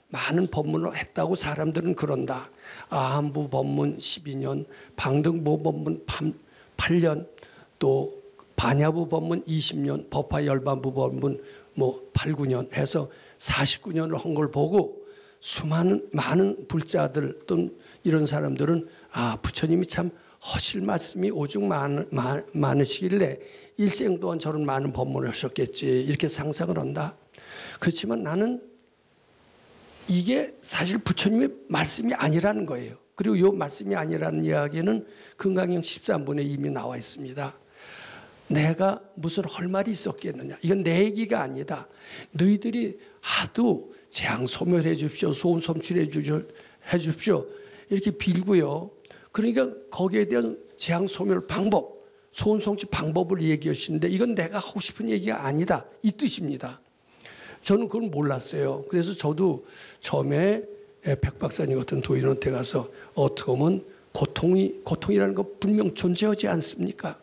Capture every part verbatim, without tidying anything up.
많은 법문을 했다고 사람들은 그런다. 아한부 법문 십이 년, 방등보 법문 팔 년, 또 반야부 법문 이십 년, 법화열반부 법문 뭐 팔, 구 년 해서 사십구 년을 한 걸 보고 수많은 많은 불자들 또는 이런 사람들은 아, 부처님이 참 하실 말씀이 오죽 많, 많, 많으시길래 일생 동안 저런 많은 법문을 하셨겠지 이렇게 상상을 한다. 그렇지만 나는 이게 사실 부처님의 말씀이 아니라는 거예요. 그리고 이 말씀이 아니라는 이야기는 금강경 십삼 분에 이미 나와 있습니다. 내가 무슨 할 말이 있었겠느냐. 이건 내 얘기가 아니다. 너희들이 하도 재앙 소멸해 주십시오. 소원 성취해 주십시오. 이렇게 빌고요. 그러니까 거기에 대한 재앙 소멸 방법, 소원 성취 방법을 얘기하시는데 이건 내가 하고 싶은 얘기가 아니다. 이 뜻입니다. 저는 그걸 몰랐어요. 그래서 저도 처음에 백 박사님 같은 도인한테 가서 어떻게 보면 고통이, 고통이라는 거 분명 존재하지 않습니까?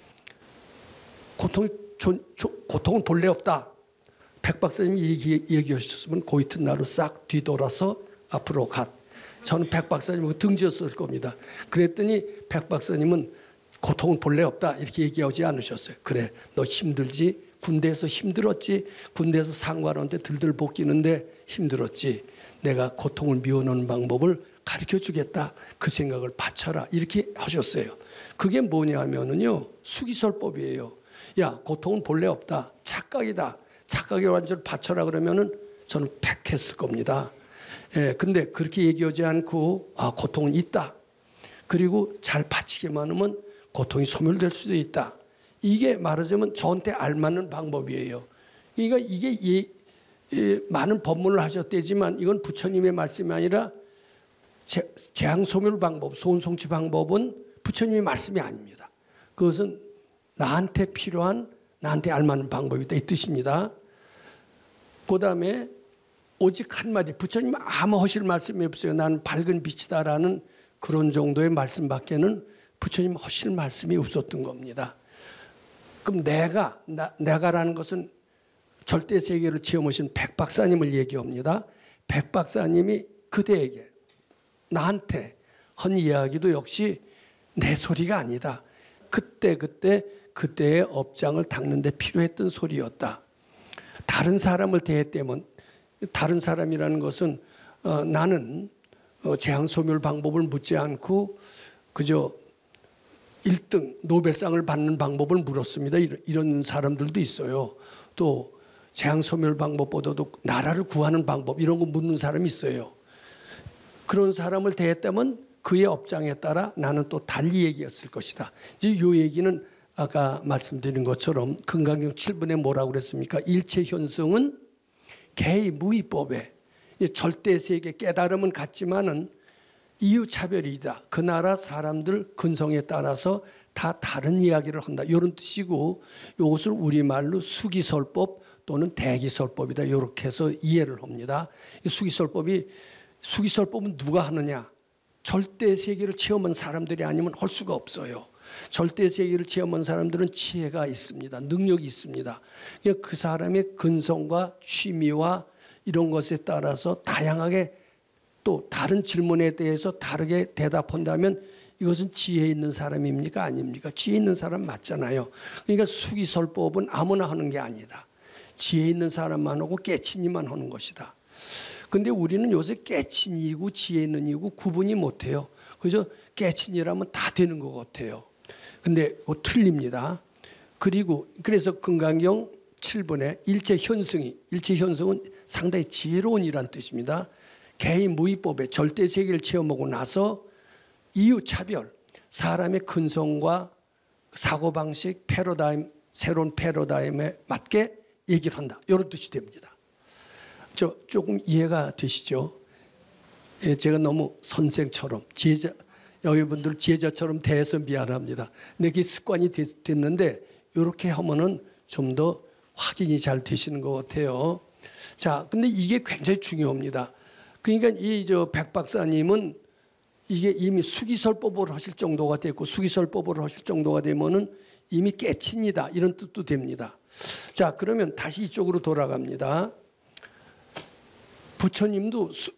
고통이, 존, 고통은 본래 없다. 백 박사님이 얘기, 얘기하셨으면 그 이튿날로 싹 뒤돌아서 앞으로 갓. 저는 백 박사님하고 등지었을 겁니다. 그랬더니 백 박사님은 고통은 본래 없다 이렇게 얘기하지 않으셨어요. 그래, 너 힘들지? 군대에서 힘들었지? 군대에서 상관한테 들들 볶이는데 힘들었지? 내가 고통을 미워놓는 방법을 가르쳐 주겠다. 그 생각을 바쳐라. 이렇게 하셨어요. 그게 뭐냐 하면은요, 수기설법이에요. 야, 고통은 본래 없다. 착각이다. 착각의 완전을 바쳐라 그러면은 저는 팩 했을 겁니다. 예, 근데 그렇게 얘기하지 않고, 아, 고통은 있다. 그리고 잘 바치기만 하면 고통이 소멸될 수도 있다. 이게 말하자면 저한테 알맞는 방법이에요. 그러니까 이게 예, 예, 많은 법문을 하셨대지만 이건 부처님의 말씀이 아니라 재, 재앙 소멸 방법, 소원 성취 방법은 부처님의 말씀이 아닙니다. 그것은 나한테 필요한, 나한테 알맞는 방법이다 이 뜻입니다. 그 다음에 오직 한마디, 부처님 아무 하실 말씀이 없어요. 나는 밝은 빛이다라는 그런 정도의 말씀밖에는 부처님 하실 말씀이 없었던 겁니다. 그럼 내가, 나, 내가라는 것은 절대 세계를 체험하신 백 박사님을 얘기합니다. 백 박사님이 그대에게, 나한테 한 이야기도 역시 내 소리가 아니다. 그때 그때 그때의 업장을 닦는 데 필요했던 소리였다. 다른 사람을 대했다면, 다른 사람이라는 것은 어, 나는 어, 재앙 소멸 방법을 묻지 않고 그저 일 등 노벨상을 받는 방법을 물었습니다. 이런 사람들도 있어요. 또 재앙 소멸 방법보다도 나라를 구하는 방법 이런 거 묻는 사람이 있어요. 그런 사람을 대했다면 그의 업장에 따라 나는 또 달리 얘기했을 것이다. 이제 이 얘기는 아까 말씀드린 것처럼 금강경 칠 분에 뭐라고 그랬습니까? 일체 현성은 개의 무위법에 절대 세계 깨달음은 같지만은 이유차별이다. 그 나라 사람들 근성에 따라서 다 다른 이야기를 한다. 이런 뜻이고 이것을 우리말로 수기설법 또는 대기설법이다. 이렇게 해서 이해를 합니다. 수기설법이, 수기설법은 누가 하느냐? 절대 세계를 체험한 사람들이 아니면 할 수가 없어요. 절대 세계를 체험한 사람들은 지혜가 있습니다. 능력이 있습니다. 그 사람의 근성과 취미와 이런 것에 따라서 다양하게 또 다른 질문에 대해서 다르게 대답한다면 이것은 지혜 있는 사람입니까? 아닙니까? 지혜 있는 사람 맞잖아요. 그러니까 수기설법은 아무나 하는 게 아니다. 지혜 있는 사람만 하고 깨친이만 하는 것이다. 근데 우리는 요새 깨친이고 지혜 있는 이고 구분이 못해요. 그죠? 깨친이라면 다 되는 것 같아요. 근데 그거 틀립니다. 그리고 그래서 금강경 칠 번에 일체 현성이, 일체 현성은 상당히 지혜로운 이란 뜻입니다. 개의 무위법에 절대 세계를 체험하고 나서 이유차별, 사람의 근성과 사고방식, 패러다임, 새로운 패러다임에 맞게 얘기를 한다. 이런 뜻이 됩니다. 저 조금 이해가 되시죠? 예, 제가 너무 선생처럼, 제자, 여러분들 제자처럼 대해서 미안합니다. 근데 그게 습관이 됐, 됐는데 이렇게 하면은 좀 더 확인이 잘 되시는 것 같아요. 자, 근데 이게 굉장히 중요합니다. 그러니까 이 저 백 박사님은 이게 이미 수기설법을 하실 정도가 됐고 수기설법을 하실 정도가 되면은 이미 깨친이다 이런 뜻도 됩니다. 자, 그러면 다시 이쪽으로 돌아갑니다. 부처님도 수,